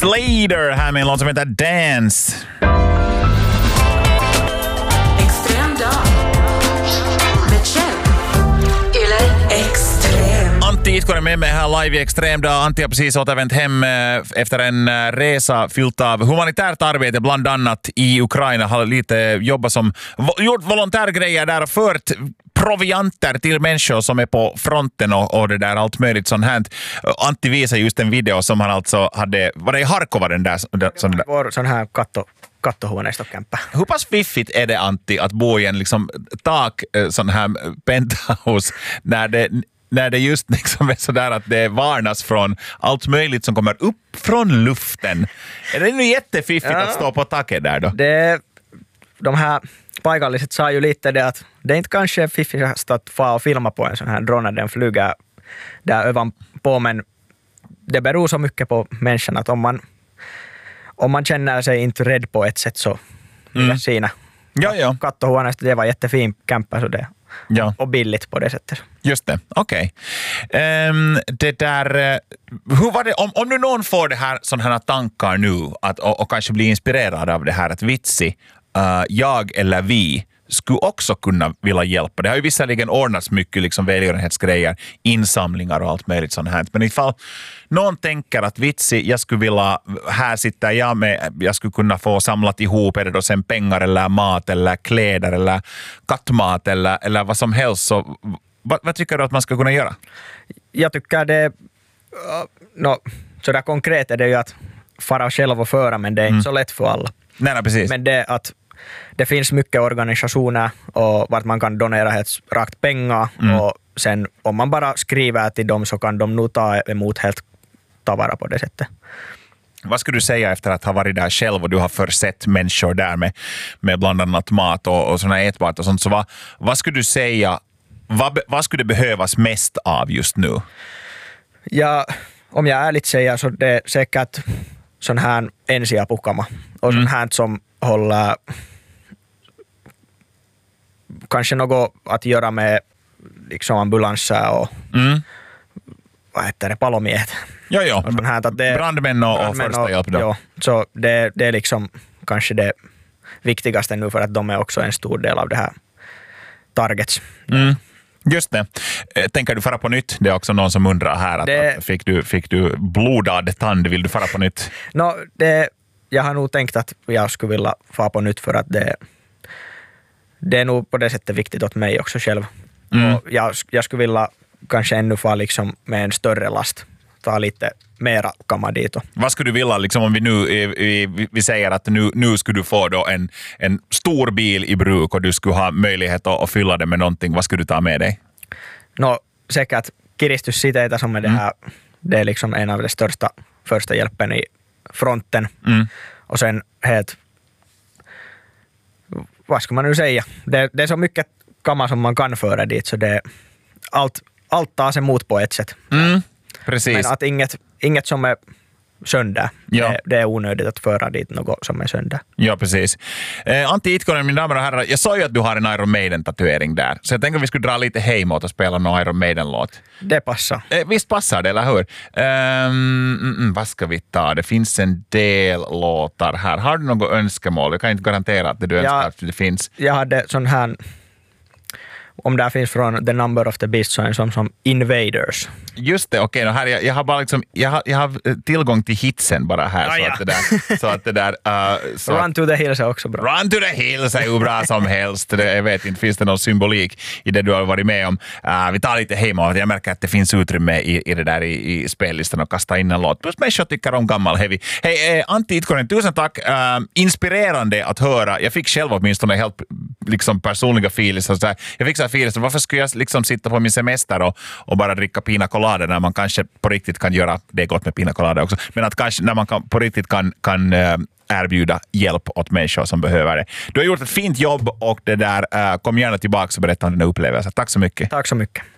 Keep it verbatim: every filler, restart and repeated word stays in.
Slater här med en låt som heter Dance. Extrem dag med Kjell. Yle Extrem. Antti Itkonen med mig här live i Extrem dag. Antti har precis återvänt hem efter en resa fylld av humanitärt arbete, bland annat i Ukraina. Har lite jobbat som, gjort volontärgrejer där och fört provianter till människor som är på fronten och, och det där allt möjligt sånt här. Antti visade just en video som han alltså hade, var det i Harkova den där? Sån där. Vår sån här katto, kattohuoneistokämppä. Hur pass fiffigt är det, Antti, att bo i en liksom tak sån här penthouse när det när det just liksom är sådär att det varnas från allt möjligt som kommer upp från luften. Är det nu jättefiffigt ja. Att stå på taket där då? Det, de här paikalliset sa ju lite det att det är inte kanske fiffigast att få och filma på en sån här drone, den flyger där ovanpå, men det beror så mycket på människan att om man, om man känner sig inte rädd på ett sätt så mm. det siinä. Ja, ja. Kattohuoneesta, det var jättefin kämppä så det. Ja. Och billigt på det sättet. Just det, okej. Okay. Um, det där, hur var det, om, om nu någon får det här sådana här tankar nu att, och, och kanske blir inspirerad av det här att vitsi, uh, jag eller vi skulle också kunna vilja hjälpa. Det har ju visserligen ordnats mycket liksom välgörenhetsgrejer, insamlingar och allt möjligt sånt här. Men ifall någon tänker att vitsi, jag skulle vilja, här sitter jag med, jag skulle kunna få samlat ihop, är det då sen pengar eller mat eller kläder eller kattmat eller, eller vad som helst. Så, vad, vad tycker du att man ska kunna göra? Jag tycker det, no, sådär konkret är det ju att fara själv och föra, men det är inte mm. så lätt för alla. Nej, nej, precis. Men det att det finns mycket organisationer och vart man kan donera helt rakt pengar mm. och sen om man bara skriver till dem så kan de nog ta emot helt tavara på det sättet. Vad skulle du säga efter att ha varit där själv och du har försett människor där med, med bland annat mat och, och sådana ätbart och sånt, så vad, vad skulle du säga, vad, vad skulle det behövas mest av just nu? Ja, om jag ärligt säger så det är säkert sån här ensiapukama och sån här mm. som håller kanske något att göra med liksom ambulanser och mm. vad heter det, palomiehet. Jo, jo. Och här, att det, brandmän och, brandmän och första hjälp då. Jo, så det, det är liksom kanske det viktigaste nu för att de är också en stor del av det här targets. Mm. Just det. Tänker du fara på nytt? Det är också någon som undrar här. Att, det, att fick, du, fick du blodad tand? Vill du fara på nytt? No, det, jag har nog tänkt att jag skulle vilja fara på nytt för att det, det är nog på det sättet viktigt åt mig också själv. Mm. Och jag, jag skulle vilja kanske ännu få liksom med en större last. Ta lite mera kamma dit. Vad skulle du vilja, liksom, om vi nu vi, vi säger att nu, nu skulle du få då en, en stor bil i bruk och du skulle ha möjlighet att, att fylla det med någonting. Vad skulle du ta med dig? No, säkert kiristyssiteitä som är det här. Mm. Det är liksom en av de största första hjälpen i fronten. Mm. Och sen helt, vad ska man nu säga? Det, det är så mycket kamma som man kan föra dit så det allt, allt tas emot på ett sätt. Mm. Precis. Men att inget, inget som är sönder. Ja. Det, det är onödigt att föra dit något som är sönder. Ja, precis. Eh, Antti Itkonen, mina damer och herrar, jag sa ju att du har en Iron Maiden-tatuering där. Så jag tänker att vi skulle dra lite hemåt och spela någon Iron Maiden-låt. Det passar. Eh, visst passar det, eller hur? Eh, mm, mm, vad ska vi ta? Det finns en del låtar här. Har du något önskemål? Jag kan inte garantera att det du önskar ja, att det finns. Jag hade sån här, om det finns från The Number of the Beast så är en som, som Invaders. Just det, okej. Okay, jag, jag har bara liksom, jag har, jag har tillgång till hitsen bara här. Ah, så, ja. att det där, så att det där... Uh, så Run to the Hills är också bra. Run to the Hills är ju bra som helst. Det, jag vet inte, finns det någon symbolik i det du har varit med om. Uh, vi tar lite hemåt. Jag märker att det finns utrymme i, i det där i, i spellistan och kasta in en låt. Plus människor tycker om gammal heavy. Hej, eh, Antti Itkonen, tusen tack. Uh, inspirerande att höra. Jag fick själv åtminstone helt liksom, personliga filis. Jag fick så här filis. Varför skulle jag liksom sitta på min semester och, och bara dricka pina colada när man kanske på riktigt kan göra, det är gott med pina colada också, men att kanske när man kan, på riktigt kan, kan äh, erbjuda hjälp åt människor som behöver det. Du har gjort ett fint jobb och det där, äh, kom gärna tillbaka och berätta om dina upplevelser. Tack så mycket. Tack så mycket.